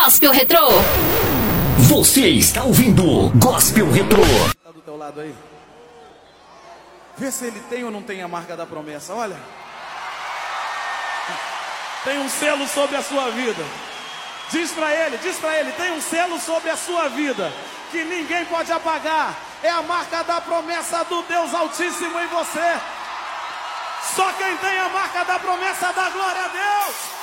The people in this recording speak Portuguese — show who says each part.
Speaker 1: Gospel Retrô.
Speaker 2: Você está ouvindo Gospel Retrô.
Speaker 3: Tá do teu lado aí. Vê se ele tem ou não tem a marca da promessa, olha. Tem um selo sobre a sua vida. Diz pra ele, tem um selo sobre a sua vida que ninguém pode apagar. É a marca da promessa do Deus Altíssimo em você. Só quem tem a marca da promessa dá glória a Deus.